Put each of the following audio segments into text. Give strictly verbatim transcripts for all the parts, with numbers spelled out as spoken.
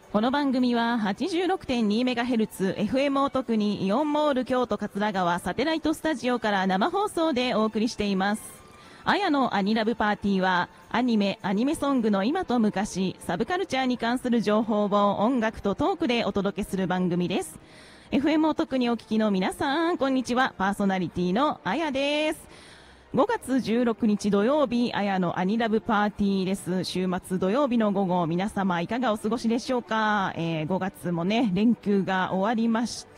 この番組は はちじゅうろくてんにメガヘルツ エフエム を特にイオンモール京都桂川サテライトスタジオから生放送でお送りしています。あやのアニラブパーティーはアニメ、アニメソングの今と昔、サブカルチャーに関する情報を音楽とトークでお届けする番組です。エフエム を特にお聞きの皆さん、こんにちは。パーソナリティのあやです。ごがつじゅうろくにち土曜日、あやのアニラブパーティーです。週末土曜日の午後、皆様いかがお過ごしでしょうか。えー、ごがつもね、連休が終わりまして、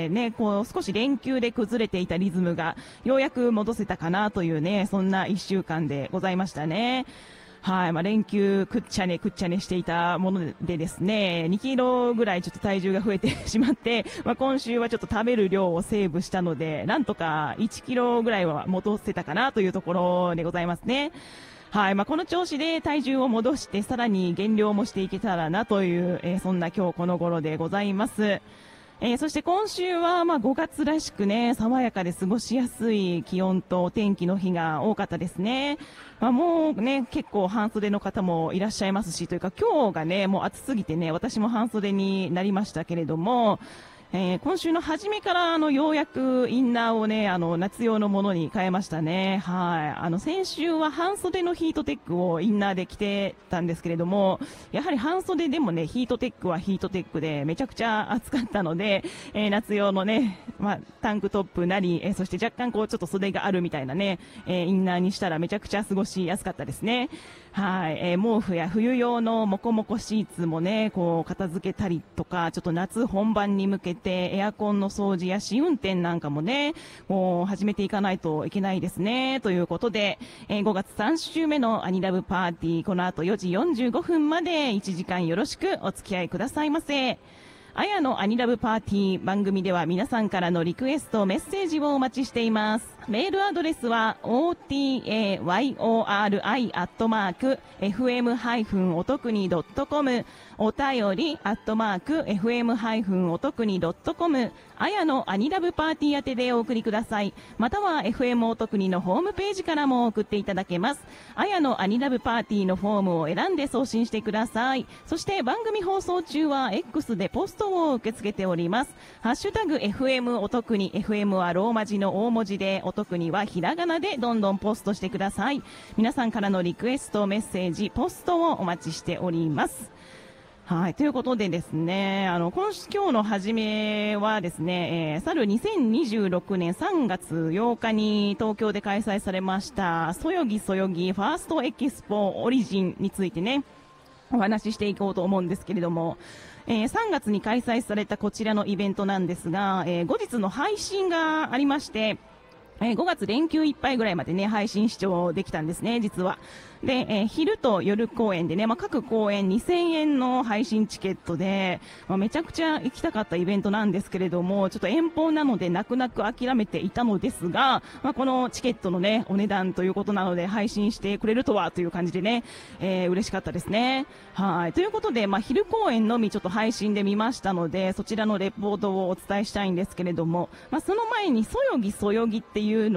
ね、こう少し連休で崩れていたリズムがようやく戻せたかなというね、そんないっしゅうかんでございましたね。はい、まあ、連休くっちゃねくっちゃねしていたものでですね、にキロぐらいちょっと体重が増えてしまって、まあ、今週はちょっと食べる量をセーブしたので、なんとかいちキロぐらいは戻せたかなというところでございますね。はい、まあ、この調子で体重を戻してさらに減量もしていけたらなという、えー、そんな今日この頃でございます。えー、そして今週はまあごがつらしくね、爽やかで過ごしやすい気温とお天気の日が多かったですね。まあ、もうね、結構半袖の方もいらっしゃいますし、というか今日がね、もう暑すぎてね、私も半袖になりましたけれども、えー、今週の初めからあのようやくインナーをね、あの夏用のものに変えましたね。はい。あの先週は半袖のヒートテックをインナーで着てたんですけれども、やはり半袖でもね、ヒートテックはヒートテックでめちゃくちゃ暑かったので、えー、夏用のね、まあ、タンクトップなり、えー、そして若干こうちょっと袖があるみたいなね、えー、インナーにしたらめちゃくちゃ過ごしやすかったですね。はい。えー、毛布や冬用のモコモコシーツもね、こう片付けたりとか、ちょっと夏本番に向けてエアコンの掃除や試運転なんかもね、もう始めていかないといけないですね。ということで、えー、ごがつさん週目のアニラブパーティー、この後よじよんじゅうごふんまでいちじかんよろしくお付き合いくださいませ。あやのアニラブパーティー番組では皆さんからのリクエスト、メッセージをお待ちしています。メールアドレスは オーティーエーワイオーアールアイ アットマーク エフエム おとくに ドットコム お便りアットマーク エフエム おとくに ドットコム あやのアニラブパーティー宛てでお送りください。または エフエム おとくにのホームページからも送っていただけます。あやのアニラブパーティーのフォームを選んで送信してください。そして番組放送中は X でポストを受け付けております。ハッシュタグ エフエム おとくに、 エフエム はローマ字の大文字で、おとくにはひらがなでどんどんポストしてください。皆さんからのリクエスト、メッセージ、ポストをお待ちしております。はい。ということでですね、あの、今週、今日の初めはですね、えー、去るにせんにじゅうろくねんさんがつようかに東京で開催されました、そよぎそよぎファーストエキスポオリジンについてね、お話ししていこうと思うんですけれども、えー、さんがつに開催されたこちらのイベントなんですが、えー、後日の配信がありまして、えー、ごがつ連休いっぱいぐらいまでね、配信視聴できたんですね、実は。で、えー、昼と夜公演でね、まあ、各公演にせんえんの配信チケットで、まあ、めちゃくちゃ行きたかったイベントなんですけれども、ちょっと遠方なので泣く泣く諦めていたのですが、まあ、このチケットのね、お値段ということなので配信してくれるとはという感じでね、えー、嬉しかったですね。はい。ということで、まあ、昼公演のみちょっと配信で見ましたので、そちらのレポートをお伝えしたいんですけれども、まあ、その前にそよぎそよぎっていうの